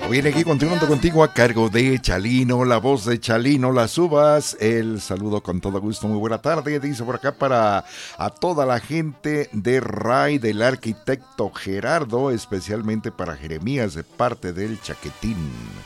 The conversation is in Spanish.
Viene aquí continuando contigo a cargo de Chalino, la voz de Chalino Las Uvas. El saludo con todo gusto, muy buena tarde, dice por acá para a toda la gente de RAI, del arquitecto Gerardo, especialmente para Jeremías de parte del Chaquetín.